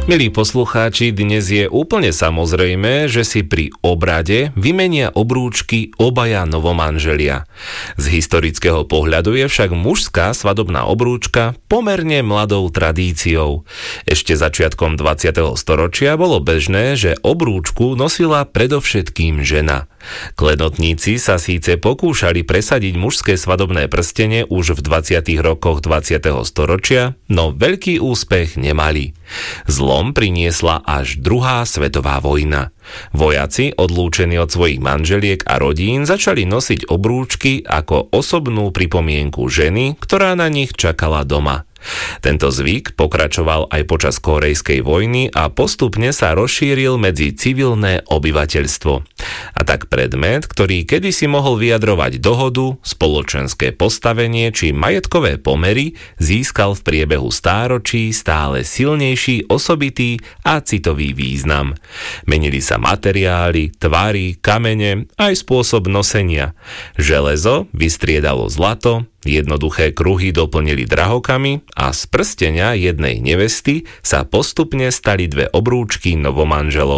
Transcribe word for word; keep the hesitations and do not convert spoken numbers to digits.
Milí poslucháči, dnes je úplne samozrejmé, že si pri obrade vymenia obrúčky obaja novomanželia. Z historického pohľadu je však mužská svadobná obrúčka pomerne mladou tradíciou. Ešte začiatkom dvadsiateho storočia bolo bežné, že obrúčku nosila predovšetkým žena. Klenotníci sa síce pokúšali presadiť mužské svadobné prstenie už v dvadsiatych rokoch dvadsiateho storočia, no veľký úspech nemali. Zlom priniesla až druhá svetová vojna. Vojaci, odlúčení od svojich manželiek a rodín, začali nosiť obrúčky ako osobnú pripomienku ženy, ktorá na nich čakala doma. Tento zvyk pokračoval aj počas Kórejskej vojny a postupne sa rozšíril medzi civilné obyvateľstvo. A tak predmet, ktorý kedysi mohol vyjadrovať dohodu, spoločenské postavenie či majetkové pomery, získal v priebehu stáročí stále silnejší osobitý a citový význam. Menili sa materiály, tvary, kamene, aj spôsob nosenia. Železo vystriedalo zlato, jednoduché kruhy doplnili drahokami a z prstenia jednej nevesty sa postupne stali dve obrúčky novomanželov.